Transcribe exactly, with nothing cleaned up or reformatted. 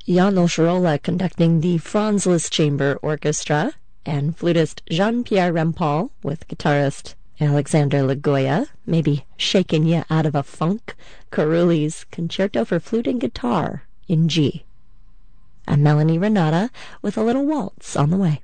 Janos Rolla conducting the Franz Liszt Chamber Orchestra, and flutist Jean-Pierre Rampal with guitarist Alexander Lagoya, maybe shaking you out of a funk, Carulli's Concerto for Flute and Guitar in G. And Melanie Renata with a little waltz on the way.